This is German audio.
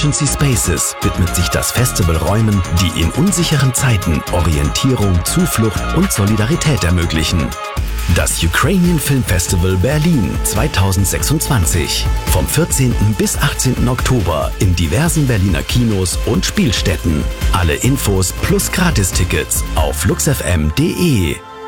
Emergency Spaces widmet sich das Festival Räumen, die in unsicheren Zeiten Orientierung, Zuflucht und Solidarität ermöglichen. Das Ukrainian Film Festival Berlin 2026. Vom 14. bis 18. Oktober in diversen Berliner Kinos und Spielstätten. Alle Infos plus Gratistickets auf luxfm.de.